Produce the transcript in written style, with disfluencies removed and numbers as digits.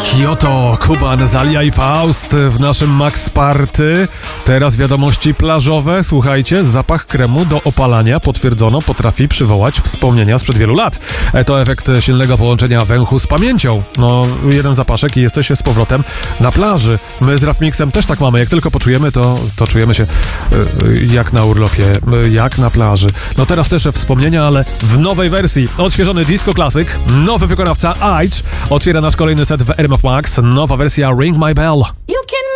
Kyoto, Kuban, Zalia i Faust w naszym Max Party. Teraz wiadomości plażowe. Słuchajcie, zapach kremu do opalania potwierdzono potrafi przywołać wspomnienia sprzed wielu lat. To efekt silnego połączenia węchu z pamięcią. No, jeden zapaszek i jesteście z powrotem na plaży. My z Raf Mixem też tak mamy. Jak tylko poczujemy, to czujemy się jak na urlopie, jak na plaży. No teraz też wspomnienia, ale w nowej wersji. Odświeżony disco klasyk, nowy wykonawca Aitch otwiera nasz kolejny set w RMF Max. Nowa wersja Ring My Bell.